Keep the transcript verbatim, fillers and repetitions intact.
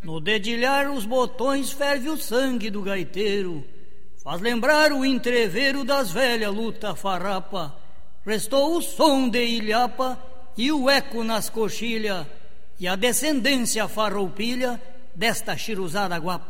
No dedilhar os botões ferve o sangue do gaiteiro, faz lembrar o entreveiro das velhas luta farrapa. Restou o som de ilhapa e o eco nas coxilhas, e a descendência farroupilha desta chiruzada guapa.